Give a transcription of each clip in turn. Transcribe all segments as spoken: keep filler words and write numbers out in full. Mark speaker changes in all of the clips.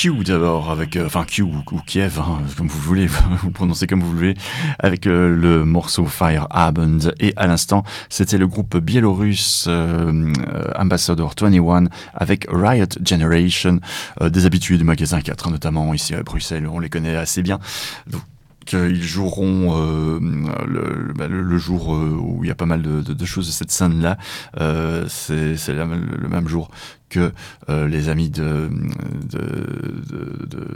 Speaker 1: Q d'abord, avec, euh, enfin Q ou, ou Kiev, hein, comme vous voulez, vous le prononcez comme vous voulez, avec euh, le morceau Feierabend. Et à l'instant, c'était le groupe biélorusse euh, Ambassador vingt et un avec Riot Generation, euh, des habitués du magasin quatre, notamment ici à Bruxelles, on les connaît assez bien. Donc, ils joueront euh, le, le, le jour où il y a pas mal de, de, de choses de cette scène-là. Euh, c'est c'est la, le même jour que euh, les amis de, de, de, de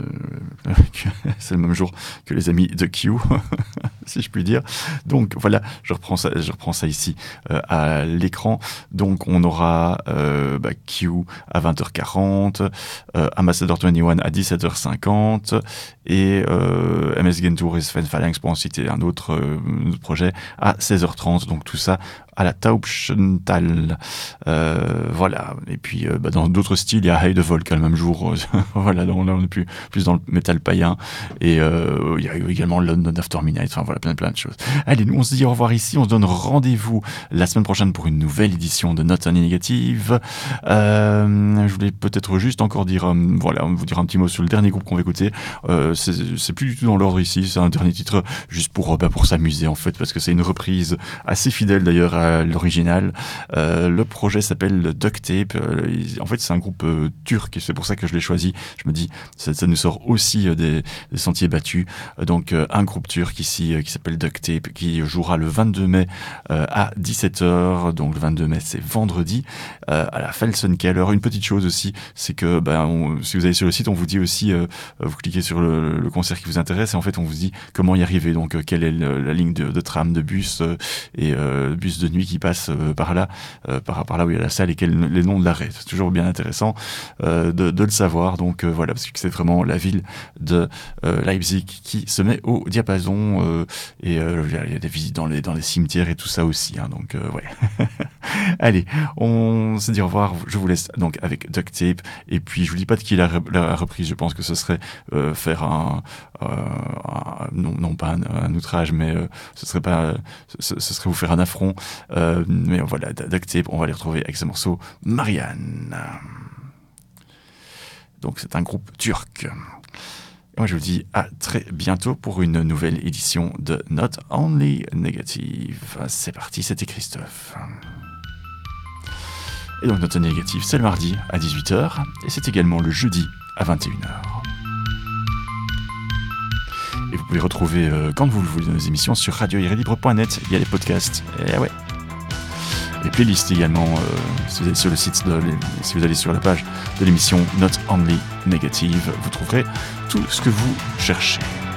Speaker 1: c'est le même jour que les amis de Q, si je puis dire. Donc voilà, je reprends ça, je reprends ça ici euh, à l'écran. Donc on aura euh, bah, Q à vingt heures quarante, euh, Ambassador vingt et un à dix-sept heures cinquante et euh, M S Gentour et Sven Phalanx, pour en citer un autre euh, projet, à seize heures trente. Donc tout ça à la Taubschental. Euh, voilà. Et puis euh, bah, dans d'autres styles, il y a Heidevolk le même jour. Voilà, donc là on est plus, plus dans le métal païen. Et euh, il y a également London After Midnight. Enfin voilà, plein plein de choses. Allez, nous on se dit au revoir ici. On se donne rendez-vous la semaine prochaine pour une nouvelle édition de Not Only Negative. Euh, je voulais peut-être juste encore dire, euh, voilà, vous dire un petit mot sur le dernier groupe qu'on va écouter. Euh, c'est, c'est plus du tout dans l'ordre ici. C'est un dernier titre juste pour, bah, pour s'amuser en fait, parce que c'est une reprise assez fidèle d'ailleurs à l'original. Euh, le projet s'appelle Duct Tape. Euh, il, en fait, c'est un groupe euh, turc et c'est pour ça que je l'ai choisi. Je me dis, ça, ça nous sort aussi euh, des, des sentiers battus. Euh, donc, euh, un groupe turc ici euh, qui s'appelle Duct Tape qui jouera le vingt-deux mai euh, à dix-sept heures. Donc, le vingt-deux mai, c'est vendredi euh, à la Felsenkeller. Une petite chose aussi, c'est que ben, on, si vous allez sur le site, on vous dit aussi, euh, vous cliquez sur le, le concert qui vous intéresse et en fait, on vous dit comment y arriver. Donc, euh, quelle est le, la ligne de, de tram, de bus euh, et euh, bus de nuit qui passe euh, par là, euh, par, par là où il y a la salle et quels les noms de l'arrêt. C'est toujours bien intéressant euh, de, de le savoir. Donc euh, voilà, parce que c'est vraiment la ville de euh, Leipzig qui se met au diapason euh, et euh, il y a des visites dans les dans les cimetières et tout ça aussi. Hein, donc euh, ouais. Allez, on se dit au revoir. Je vous laisse donc avec Duct Tape et puis je vous dis pas de qui la, la reprise. Je pense que ce serait euh, faire un, euh, un non, non pas un, un outrage, mais euh, ce serait pas euh, ce, ce serait vous faire un affront. Euh, mais voilà, Duct Tape, on va les retrouver avec ce morceau Marianne. Donc c'est un groupe turc. Et moi je vous dis à très bientôt pour une nouvelle édition de Not Only Negative. C'est parti, c'était Christophe. Et donc Not Only Negative, c'est le mardi à dix-huit heures et c'est également le jeudi à vingt et une heures. Et vous pouvez retrouver euh, quand vous le voulez nos émissions sur radio tiré libre point net. Il y a les podcasts. Et ouais. Et playlist également, euh, si vous allez sur le site, de, si vous allez sur la page de l'émission Not Only Negative, vous trouverez tout ce que vous cherchez.